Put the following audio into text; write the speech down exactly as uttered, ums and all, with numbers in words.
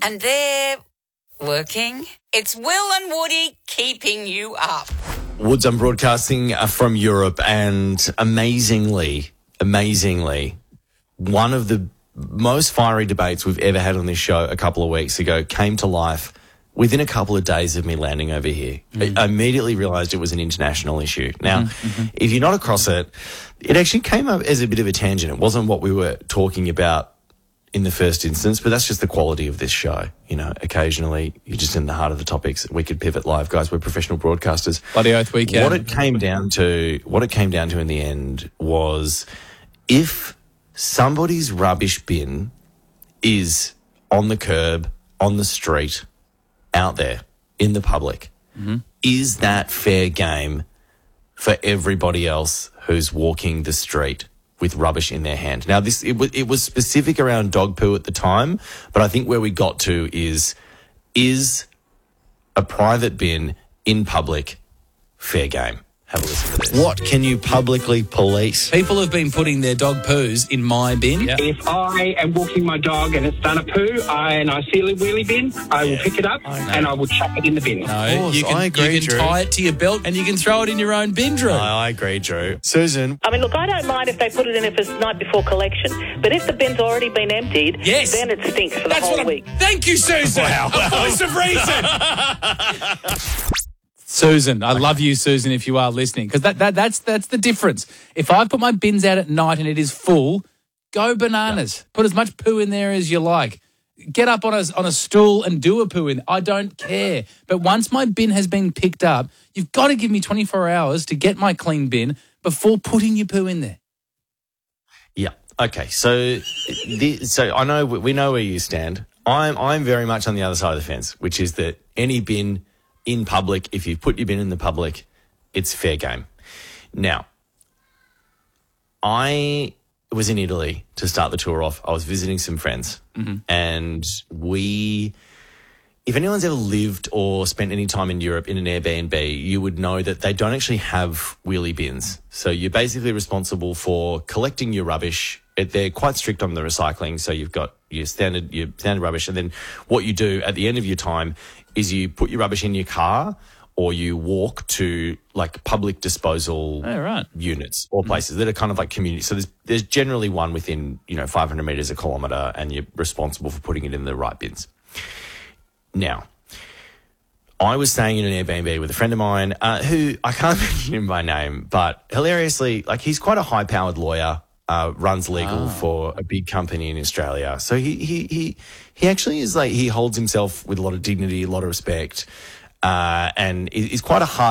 and they're working. It's Will and Woody keeping you up. Woods, I'm broadcasting uh, from Europe, and amazingly, amazingly, one of the most fiery debates we've ever had on this show a couple of weeks ago came to life within a couple of days of me landing over here. Mm. I immediately realised it was an international issue. Now, mm-hmm. if you're not across it, it actually came up as a bit of a tangent. It wasn't what we were talking about in the first instance, but that's just the quality of this show. You know, occasionally you're just in the heart of the topics. We could pivot live, guys. We're professional broadcasters. Bloody oath we can. What it came down to, what it came down to in the end was if somebody's rubbish bin is on the curb, on the street, out there in the public, mm-hmm. is that fair game for everybody else who's walking the street with rubbish in their hand? Now, this it was, it was specific around dog poo at the time, but I think where we got to is, is a private bin in public fair game? Have a listen to this. What can you publicly police? People have been putting their dog poos in my bin. Yep. If I am walking my dog and it's done a poo I, and I see a wheelie bin, I yeah. will pick it up and I will chuck it in the bin. No, course, you can, I agree, you can Drew. tie it to your belt and you can throw it in your own bin, Drew. No, I agree, Drew. Susan? I mean, look, I don't mind if they put it in if it's night before collection, but if the bin's already been emptied, yes. then it stinks for the That's whole what week. Thank you, Susan. Wow. A voice of reason. Susan, I love you, Susan, if you are listening, because that, that, that's that's the difference. If I put my bins out at night and it is full, go bananas. Yep. Put as much poo in there as you like. Get up on a, on a stool and do a poo in. I don't care. But once my bin has been picked up, you've got to give me twenty-four hours to get my clean bin before putting your poo in there. Yeah. Okay. So, the, so I know we know where you stand. I'm I'm very much on the other side of the fence, which is that any bin in public, if you put your bin in the public, it's fair game. Now, I was in Italy to start the tour off. I was visiting some friends, mm-hmm. and we, if anyone's ever lived or spent any time in Europe in an Airbnb, you would know that they don't actually have wheelie bins. So you're basically responsible for collecting your rubbish. They're quite strict on the recycling, so you've got your standard your standard rubbish, and then what you do at the end of your time is you put your rubbish in your car or you walk to like public disposal oh, right. units or places mm. that are kind of like community. So there's there's generally one within, you know, five hundred metres, a kilometre, and you're responsible for putting it in the right bins. Now, I was staying in an Airbnb with a friend of mine uh, who, I can't mention him by name, but hilariously, like he's quite a high-powered lawyer. Uh, runs legal oh. for a big company in Australia. So he, he, he, he actually is like, he holds himself with a lot of dignity, a lot of respect, uh, and is quite a hard